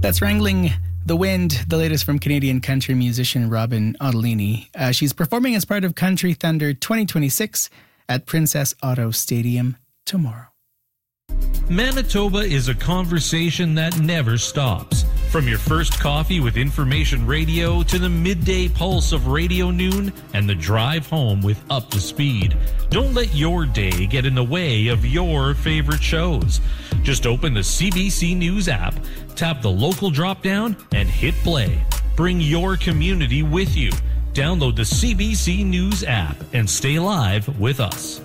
That's Wrangling the Wind, the latest from Canadian country musician Robin Ottolini. She's performing as part of Country Thunder 2026 at Princess Auto Stadium tomorrow. Manitoba is a conversation that never stops. From your first coffee with information radio to the midday pulse of Radio Noon and the drive home with Up to Speed. Don't let your day get in the way of your favorite shows. Just open the CBC News app, tap the local drop-down, and hit play. Bring your community with you. Download the CBC News app and stay live with us.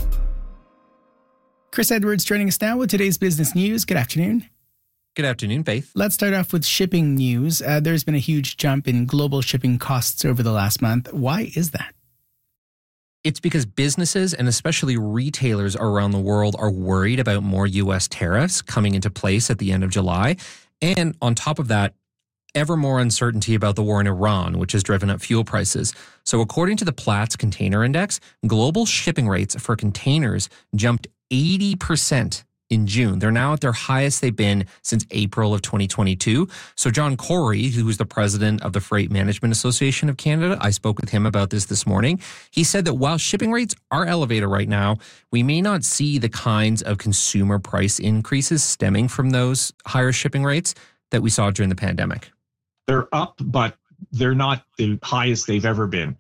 Chris Edwards joining us now with today's business news. Good afternoon. Good afternoon, Faith. Let's start off with shipping news. There's been a huge jump in global shipping costs over the last month. Why is that? It's because businesses and especially retailers around the world are worried about more U.S. tariffs coming into place at the end of July. And on top of that, ever more uncertainty about the war in Iran, which has driven up fuel prices. So according to the Platts Container Index, global shipping rates for containers jumped 80% in June. They're now at their highest they've been since April of 2022. So John Corey, who is the president of the Freight Management Association of Canada, I spoke with him about this morning. He said that while shipping rates are elevated right now, we may not see the kinds of consumer price increases stemming from those higher shipping rates that we saw during the pandemic. They're up, but they're not the highest they've ever been.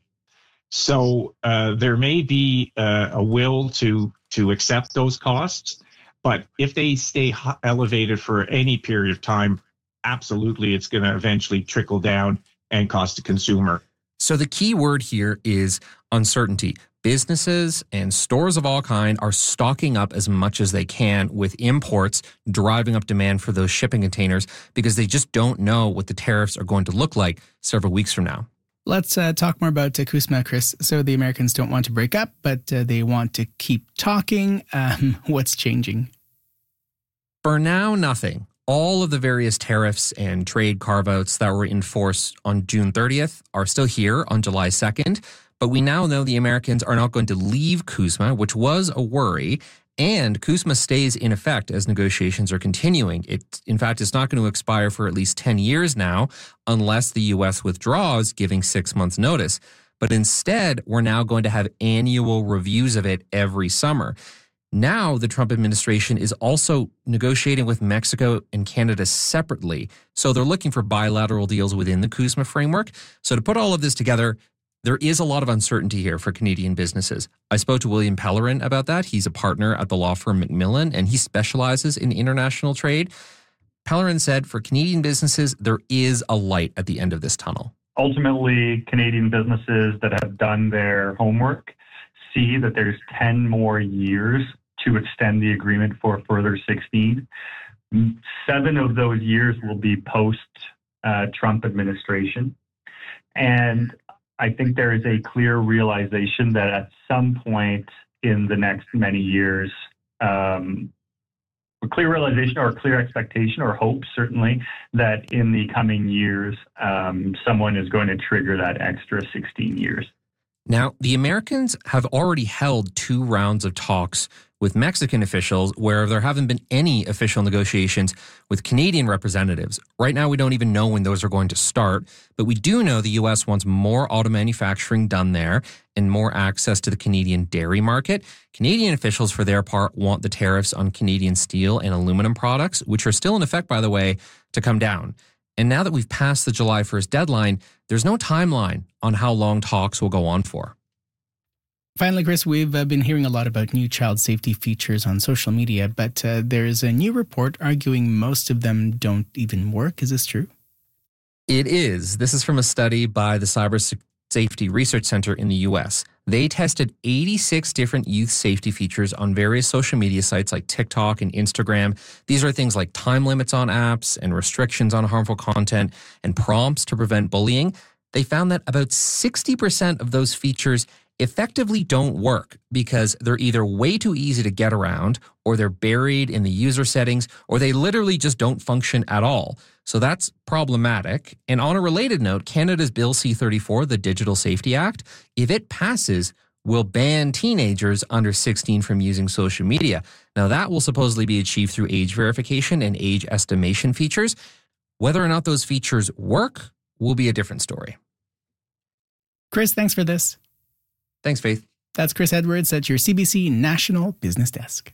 So there may be a will to accept those costs, but if they stay elevated for any period of time, absolutely, it's going to eventually trickle down and cost the consumer. So the key word here is uncertainty. Businesses and stores of all kind are stocking up as much as they can with imports, driving up demand for those shipping containers because they just don't know what the tariffs are going to look like several weeks from now. Let's talk more about CUSMA, Chris. So the Americans don't want to break up, but they want to keep talking. What's changing? For now, nothing. All of the various tariffs and trade carve-outs that were in force on June 30th are still here on July 2nd. But we now know the Americans are not going to leave CUSMA, which was a worry. And CUSMA stays in effect as negotiations are continuing. In fact, it's not going to expire for at least 10 years now, unless the U.S. withdraws, giving 6 months notice. But instead, we're now going to have annual reviews of it every summer. Now, the Trump administration is also negotiating with Mexico and Canada separately. So they're looking for bilateral deals within the CUSMA framework. So to put all of this together, there is a lot of uncertainty here for Canadian businesses. I spoke to William Pellerin about that. He's a partner at the law firm Macmillan, and he specializes in international trade. Pellerin said for Canadian businesses, there is a light at the end of this tunnel. Ultimately, Canadian businesses that have done their homework see that there's 10 more years to extend the agreement for a further 16. 7 of those years will be post-Trump administration. And I think there is a clear realization that at some point in the next many years, a clear realization or a clear expectation or hope, certainly, that in the coming years, someone is going to trigger that extra 16 years. Now, the Americans have already held 2 rounds of talks with Mexican officials where there haven't been any official negotiations with Canadian representatives. Right now, we don't even know when those are going to start, but we do know the U.S. wants more auto manufacturing done there and more access to the Canadian dairy market. Canadian officials, for their part, want the tariffs on Canadian steel and aluminum products, which are still in effect, by the way, to come down. And now that we've passed the July 1st deadline, there's no timeline on how long talks will go on for. Finally, Chris, we've been hearing a lot about new child safety features on social media, but there's a new report arguing most of them don't even work. Is this true? It is. This is from a study by the Cyber Safety Research Center in the U.S. They tested 86 different youth safety features on various social media sites like TikTok and Instagram. These are things like time limits on apps and restrictions on harmful content and prompts to prevent bullying. They found that about 60% of those features effectively don't work because they're either way too easy to get around, or they're buried in the user settings, or they literally just don't function at all. So that's problematic. And on a related note, Canada's Bill C-34, the Digital Safety Act, if it passes, will ban teenagers under 16 from using social media. Now, that will supposedly be achieved through age verification and age estimation features. Whether or not those features work will be a different story. Chris, thanks for this. Thanks, Faith. That's Chris Edwards at your CBC National Business Desk.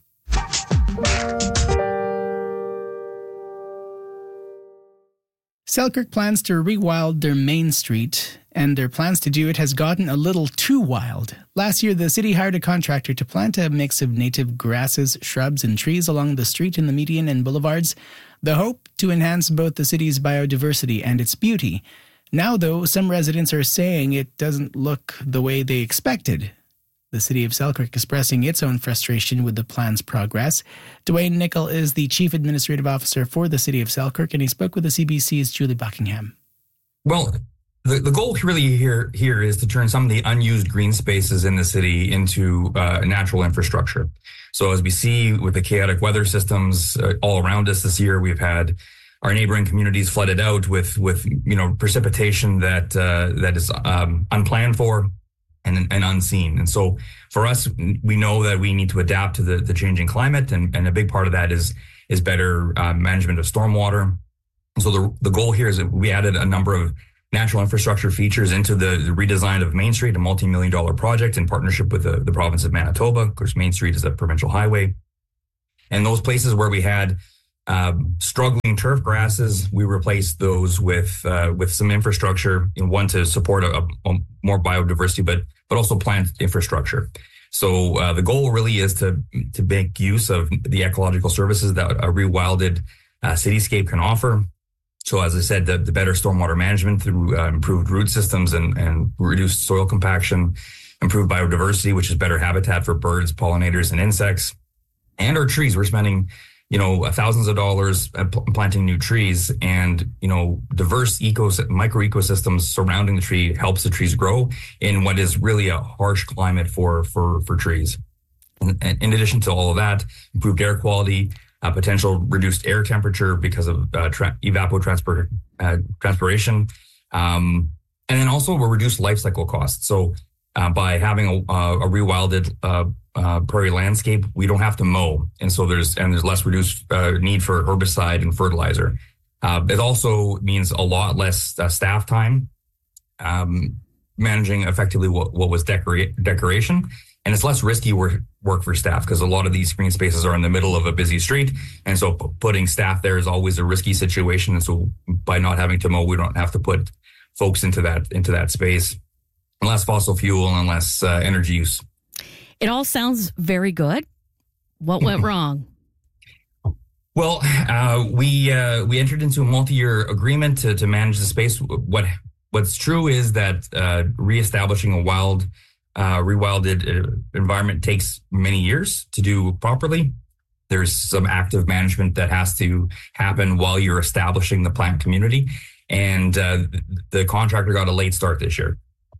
Selkirk plans to rewild their main street, and their plans to do it has gotten a little too wild. Last year, the city hired a contractor to plant a mix of native grasses, shrubs, and trees along the street in the median and boulevards. The hope to enhance both the city's biodiversity and its beauty. Now, though, some residents are saying it doesn't look the way they expected. The city of Selkirk expressing its own frustration with the plan's progress. Dwayne Nicol is the Chief Administrative Officer for the city of Selkirk, and he spoke with the CBC's Julie Buckingham. Well, the goal really here is to turn some of the unused green spaces in the city into natural infrastructure. So as we see with the chaotic weather systems all around us this year, we've had our neighboring communities flooded out with precipitation that is unplanned for and unseen. And so for us, we know that we need to adapt to the changing climate, and a big part of that is better management of stormwater. And so the goal here is that we added a number of natural infrastructure features into the redesign of Main Street, a multi-million-dollar project in partnership with the province of Manitoba. Of course, Main Street is a provincial highway. And those places where we had struggling turf grasses, we replaced those with some infrastructure, one to support a more biodiversity, but also plant infrastructure. So the goal really is to make use of the ecological services that a rewilded cityscape can offer. So as I said, the better stormwater management through improved root systems and reduced soil compaction, improved biodiversity, which is better habitat for birds, pollinators, and insects, and our trees. We're spending thousands of dollars planting new trees, and diverse micro ecosystems surrounding the tree helps the trees grow in what is really a harsh climate for trees. And in addition to all of that, improved air quality, potential reduced air temperature because of evapotranspiration, and then also a reduced life cycle costs. So by having a rewilded prairie landscape, we don't have to mow, and so there's less reduced need for herbicide and fertilizer. It also means a lot less staff time managing effectively what was decoration, and it's less risky work for staff because a lot of these green spaces are in the middle of a busy street, and so putting staff there is always a risky situation. And so by not having to mow, we don't have to put folks into that space. And less fossil fuel and less energy use. It all sounds very good. What went wrong? Well, we entered into a multi-year agreement to manage the space. What's true is that reestablishing a rewilded environment takes many years to do properly. There's some active management that has to happen while you're establishing the plant community, and the contractor got a late start this year.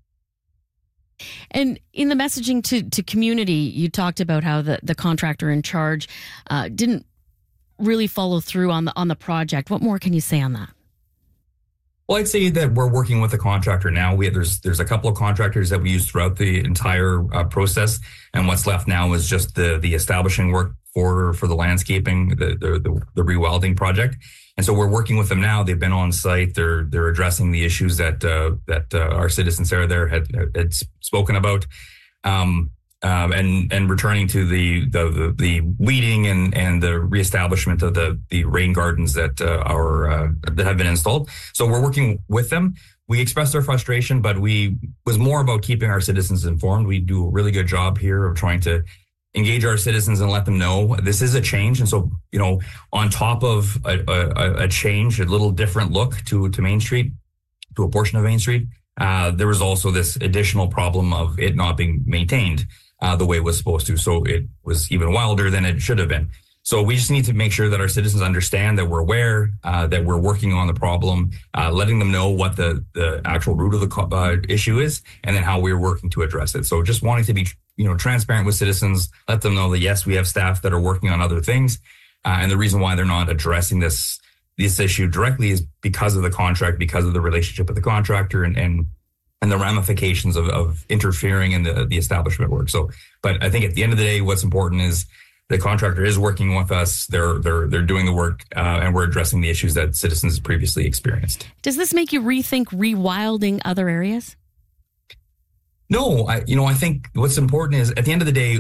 And in the messaging to community, you talked about how the contractor in charge didn't really follow through on the project. What more can you say on that? Well, I'd say that we're working with a contractor now. There's a couple of contractors that we use throughout the entire process, and what's left now is just the establishing work for the landscaping, the rewilding project. And so we're working with them now. They've been on site. They're addressing the issues that our citizen Sarah there had spoken about, and returning to the weeding and the reestablishment of the rain gardens that have been installed. So we're working with them. We expressed our frustration, but was more about keeping our citizens informed. We do a really good job here of trying to engage our citizens and let them know this is a change. And so, on top of a change, a little different look to Main Street, to a portion of Main Street, there was also this additional problem of it not being maintained the way it was supposed to. So it was even wilder than it should have been. So we just need to make sure that our citizens understand that we're aware, that we're working on the problem, letting them know what the actual root of the issue is, and then how we're working to address it. So just wanting to be transparent with citizens, let them know that yes, we have staff that are working on other things, and the reason why they're not addressing this issue directly is because of the contract, because of the relationship with the contractor, and the ramifications of interfering in the establishment work. So, but I think at the end of the day, what's important is the contractor is working with us. They're doing the work, and we're addressing the issues that citizens previously experienced. Does this make you rethink rewilding other areas? No, I think what's important is at the end of the day,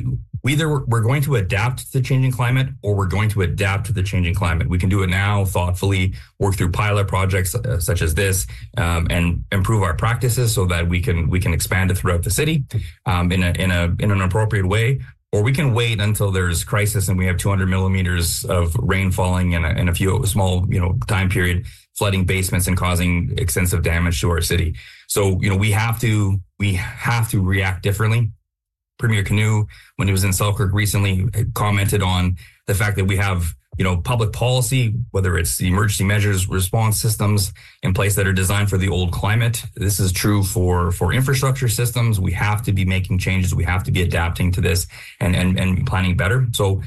we're going to adapt to the changing climate, or we're going to adapt to the changing climate. We can do it now thoughtfully, work through pilot projects such as this, and improve our practices so that we can expand it throughout the city in an appropriate way. Or we can wait until there's crisis and we have 200 millimeters of rain falling in a few small time period, flooding basements and causing extensive damage to our city. So we have to react differently. Premier Canoe, when he was in Selkirk recently, commented on the fact that we have, public policy, whether it's the emergency measures response systems in place that are designed for the old climate. This is true for infrastructure systems. We have to be making changes. We have to be adapting to this and planning better. So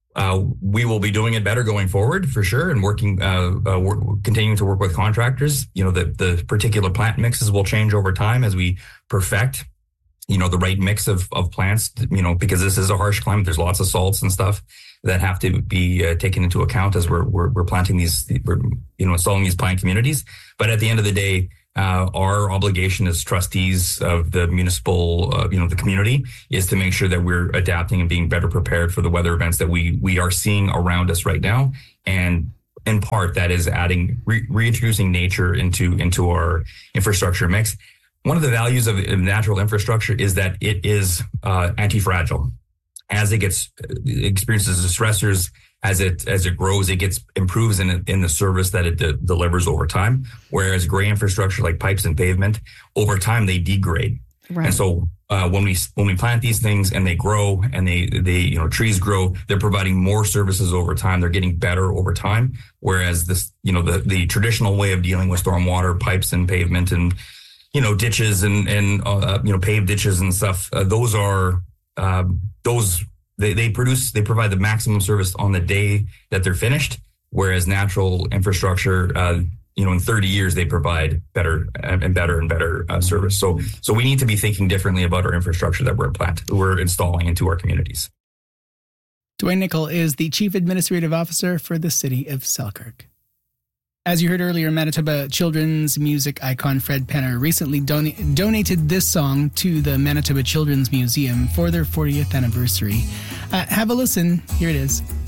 we will be doing it better going forward for sure, and continuing to work with contractors. The particular plant mixes will change over time as we perfect the right mix of plants, because this is a harsh climate. There's lots of salts and stuff that have to be taken into account as we're planting installing these pine communities. But at the end of the day, our obligation as trustees of the municipal, the community, is to make sure that we're adapting and being better prepared for the weather events that we are seeing around us right now. And in part, that is reintroducing nature into our infrastructure mix. One of the values of natural infrastructure is that it is anti-fragile. As it experiences the stressors, as it grows, it improves in the service that it delivers over time. Whereas gray infrastructure like pipes and pavement, over time they degrade. Right. And so when we plant these things and they grow and they trees grow, they're providing more services over time. They're getting better over time. Whereas this the traditional way of dealing with stormwater, pipes and pavement and ditches and paved ditches and stuff. They provide the maximum service on the day that they're finished. Whereas natural infrastructure, in 30 years, they provide better and better service. So we need to be thinking differently about our infrastructure that we're installing into our communities. Dwayne Nicol is the Chief Administrative Officer for the City of Selkirk. As you heard earlier, Manitoba children's music icon Fred Penner recently donated this song to the Manitoba Children's Museum for their 40th anniversary. Have a listen. Here it is.